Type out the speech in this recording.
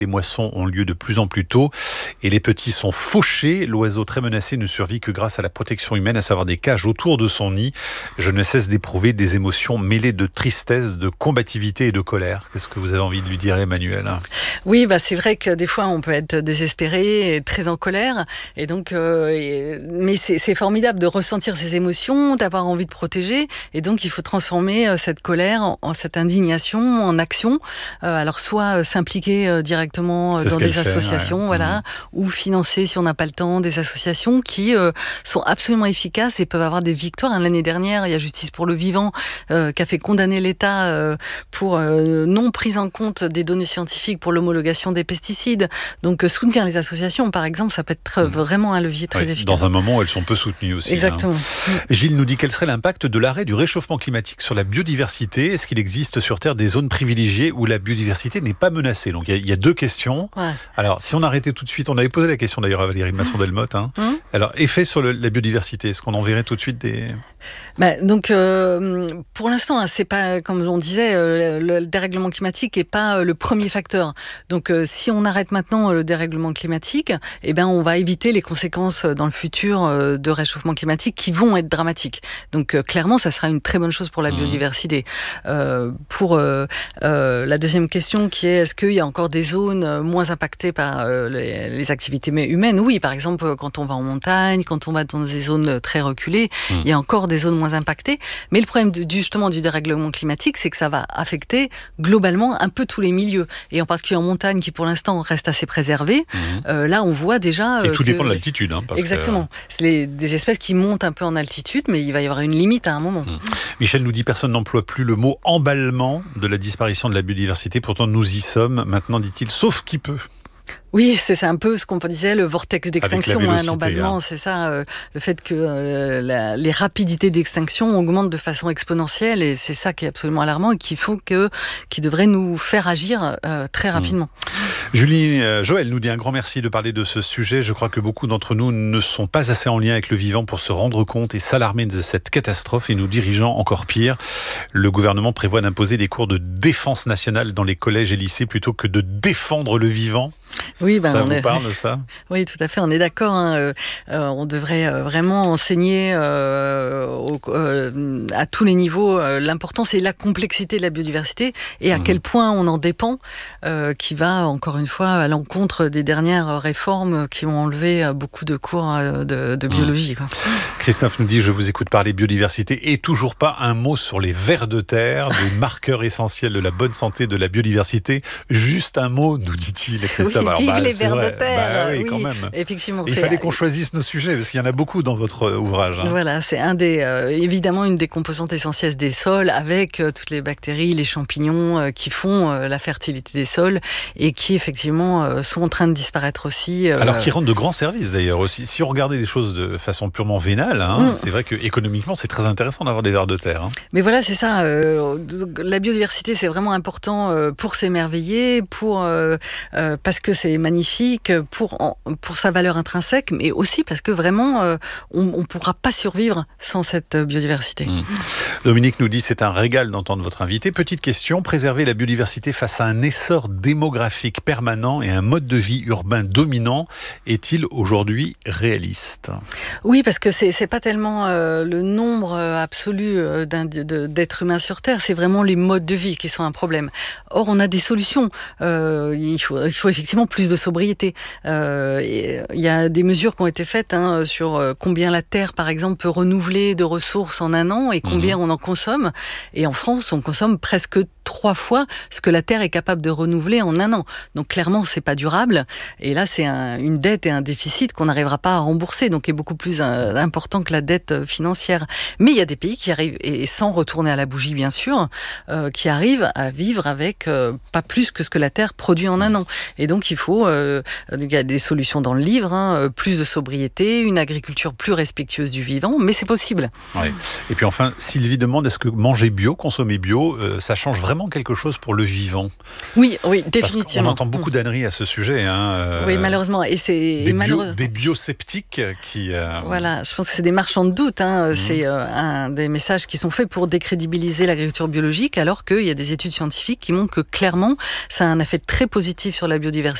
Les moissons ont lieu de plus en plus tôt et les petits sont fauchés. L'oiseau très menacé ne survit que grâce à la protection humaine, à savoir des cages autour de son nid. Je ne cesse d'éprouver des émotions mêlées de tristesse, de combativité et de colère. Qu'est-ce que vous avez envie de lui dire, Emmanuel ? Oui, c'est vrai que des fois on peut être désespéré et très en colère. Et donc, mais c'est formidable de ressentir ces émotions, d'avoir envie de protéger. Et donc il faut transformer cette colère en cette indignation en action. Alors soit s'impliquer directement dans des associations, voilà, ou financer, si on n'a pas le temps, des associations qui sont absolument efficaces et peuvent avoir des victoires. L'année dernière, il y a Justice pour le Vivant qui a fait condamner l'État pour non prise en compte des données scientifiques pour l'homologation des pesticides. Donc soutenir les associations, par exemple, ça peut être vraiment un levier très efficace. Dans un moment où elles sont peu soutenues aussi. Exactement. Gilles nous dit quel serait l'impact de l'arrêt du réchauffement climatique sur la biodiversité. Est-ce qu'il existe sur Terre des zones privilégiées où la biodiversité n'est pas menacée ? Donc il y a deux questions. Ouais. Alors, si on arrêtait tout de suite, on avait posé la question d'ailleurs à Valérie Masson-Delmotte. Alors, effet sur la biodiversité, est-ce qu'on en verrait tout de suite des... Donc, pour l'instant, c'est pas, comme on disait, le dérèglement climatique n'est pas le premier facteur. Donc, si on arrête maintenant le dérèglement climatique, on va éviter les conséquences dans le futur de réchauffement climatique qui vont être dramatiques. Donc, clairement, ça sera une très bonne chose pour la biodiversité. Pour la deuxième question qui est, est-ce qu'il y a encore des zones moins impactées par les activités humaines ? Oui, par exemple, quand on va en montagne, quand on va dans des zones très reculées, il y a encore des zones moins impactées. Mais le problème justement du dérèglement climatique, c'est que ça va affecter globalement un peu tous les milieux. Et en particulier en montagne, qui pour l'instant reste assez préservée. Là, on voit déjà... Et tout dépend de l'altitude. Exactement. C'est des espèces qui montent un peu en altitude, mais il va y avoir une limite à un moment. Michel nous dit, personne n'emploie plus le mot emballement de la disparition de la biodiversité. Pourtant, nous y sommes maintenant, dit-il, sauf qui peut. Oui, c'est un peu ce qu'on disait, le vortex d'extinction, l'emballement, c'est ça, le fait que les rapidités d'extinction augmentent de façon exponentielle, et c'est ça qui est absolument alarmant et qui devrait nous faire agir très rapidement. Joël nous dit un grand merci de parler de ce sujet. Je crois que beaucoup d'entre nous ne sont pas assez en lien avec le vivant pour se rendre compte et s'alarmer de cette catastrophe. Et nous dirigeant encore pire, le gouvernement prévoit d'imposer des cours de défense nationale dans les collèges et lycées plutôt que de défendre le vivant. Oui, ça vous parle, ça ? Oui, tout à fait, on est d'accord. On devrait vraiment enseigner à tous les niveaux l'importance et la complexité de la biodiversité et à quel point on en dépend, qui va, encore une fois, à l'encontre des dernières réformes qui ont enlevé beaucoup de cours de biologie. Christophe nous dit, je vous écoute parler biodiversité et toujours pas un mot sur les vers de terre, des marqueurs essentiels de la bonne santé de la biodiversité. Juste un mot, nous dit-il, Christophe. Vive les vers de terre. Oui, quand même. Effectivement. Il fallait qu'on choisisse nos sujets, parce qu'il y en a beaucoup dans votre ouvrage. Voilà, c'est évidemment une des composantes essentielles des sols, avec toutes les bactéries, les champignons qui font la fertilité des sols et qui, effectivement, sont en train de disparaître aussi. Alors qui rendent de grands services, d'ailleurs, aussi. Si on regardait les choses de façon purement vénale, c'est vrai qu'économiquement, c'est très intéressant d'avoir des vers de terre. Mais voilà, c'est ça. La biodiversité, c'est vraiment important pour s'émerveiller, parce que c'est magnifique, pour sa valeur intrinsèque, mais aussi parce que vraiment, on ne pourra pas survivre sans cette biodiversité. Dominique nous dit, c'est un régal d'entendre votre invité. Petite question, préserver la biodiversité face à un essor démographique permanent et un mode de vie urbain dominant, est-il aujourd'hui réaliste ? Oui, parce que c'est pas tellement le nombre absolu d'êtres humains sur Terre, c'est vraiment les modes de vie qui sont un problème. Or, on a des solutions. Il faut effectivement plus de sobriété. Il y a des mesures qui ont été faites sur combien la Terre, par exemple, peut renouveler de ressources en un an et combien on en consomme. Et en France, on consomme presque 3 fois ce que la Terre est capable de renouveler en un an. Donc clairement, c'est pas durable. Et là, c'est une dette et un déficit qu'on n'arrivera pas à rembourser, donc qui est beaucoup plus important que la dette financière. Mais il y a des pays qui arrivent, et sans retourner à la bougie bien sûr, qui arrivent à vivre avec pas plus que ce que la Terre produit en un an. Et donc il y a des solutions dans le livre, plus de sobriété, une agriculture plus respectueuse du vivant, mais c'est possible. Ouais. Et puis enfin, Sylvie demande, est-ce que manger bio, consommer bio, ça change vraiment vraiment quelque chose pour le vivant? Oui, Parce définitivement. qu'on entend beaucoup d'âneries à ce sujet. Oui, malheureusement. Et des biosceptiques qui... Voilà, je pense que c'est des marchands de doute. C'est un des messages qui sont faits pour décrédibiliser l'agriculture biologique, alors qu'il y a des études scientifiques qui montrent que clairement, ça a un effet très positif sur la biodiversité.